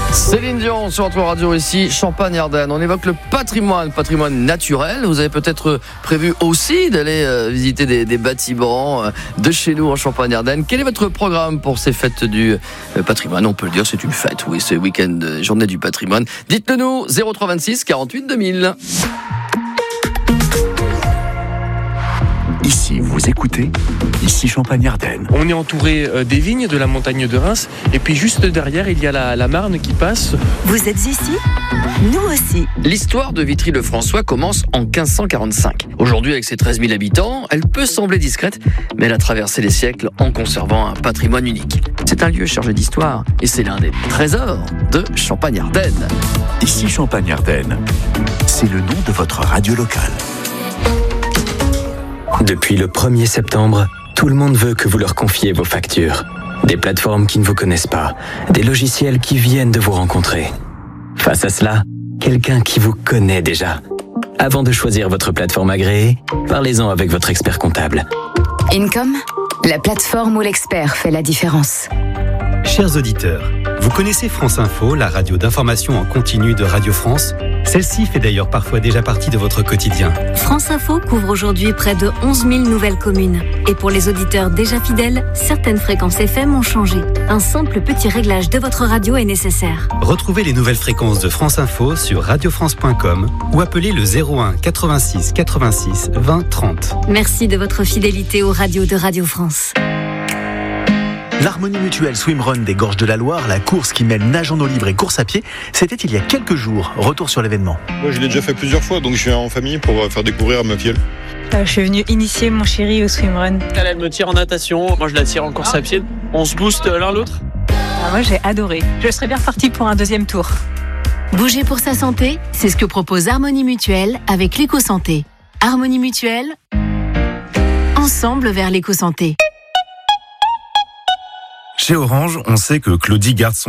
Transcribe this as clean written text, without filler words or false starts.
Céline Dion sur votre radio ici, Champagne-Ardenne. On évoque le patrimoine naturel. Vous avez peut-être prévu aussi d'aller visiter des bâtiments de chez nous en Champagne-Ardenne. Quel est votre programme pour ces fêtes du patrimoine? On peut le dire, c'est une fête, oui, ce week-end, journée du patrimoine. Dites-le nous, 0326 48 2000. Ici, vous écoutez, ici Champagne-Ardenne. On est entouré des vignes, de la montagne de Reims, et puis juste derrière, il y a la Marne qui passe. Vous êtes ici? Nous aussi. L'histoire de Vitry-le-François commence en 1545. Aujourd'hui, avec ses 13 000 habitants, elle peut sembler discrète, mais elle a traversé les siècles en conservant un patrimoine unique. C'est un lieu chargé d'histoire, et c'est l'un des trésors de Champagne-Ardenne. Ici Champagne-Ardenne, c'est le nom de votre radio locale. Depuis le 1er septembre, tout le monde veut que vous leur confiez vos factures. Des plateformes qui ne vous connaissent pas, des logiciels qui viennent de vous rencontrer. Face à cela, quelqu'un qui vous connaît déjà. Avant de choisir votre plateforme agréée, parlez-en avec votre expert comptable. Income, la plateforme où l'expert fait la différence. Chers auditeurs, vous connaissez France Info, la radio d'information en continu de Radio France? Celle-ci fait d'ailleurs parfois déjà partie de votre quotidien. France Info couvre aujourd'hui près de 11 000 nouvelles communes. Et pour les auditeurs déjà fidèles, certaines fréquences FM ont changé. Un simple petit réglage de votre radio est nécessaire. Retrouvez les nouvelles fréquences de France Info sur radiofrance.com ou appelez le 01 86 86 20 30. Merci de votre fidélité aux radios de Radio France. L'Harmonie Mutuelle Swimrun des Gorges de la Loire, la course qui mêle nage en eau libre et course à pied, c'était il y a quelques jours. Retour sur l'événement. Moi, je l'ai déjà fait plusieurs fois, donc je suis en famille pour faire découvrir à ma fille. Je suis venue initier mon chéri au swimrun. Elle me tire en natation, moi je la tire en course à pied. On se booste l'un l'autre. Moi j'ai adoré. Je serais bien repartie pour un deuxième tour. Bouger pour sa santé, c'est ce que propose Harmonie Mutuelle avec l'éco-santé. Harmonie Mutuelle, ensemble vers l'éco-santé. Chez Orange, on sait que Claudie garde son